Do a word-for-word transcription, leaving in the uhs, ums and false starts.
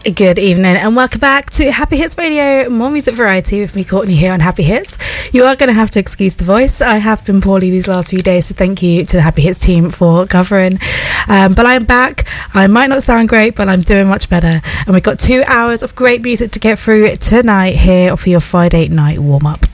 Good evening and welcome back to Happy Hits Radio, more music variety with me, Courtney, here on Happy Hits. You are going to have to excuse the voice. I have been poorly these last few days, so thank you to the Happy Hits team for covering. Um, but I'm back. I might not sound great, but I'm doing much better. And we've got two hours of great music to get through tonight here for your Friday night warm-up.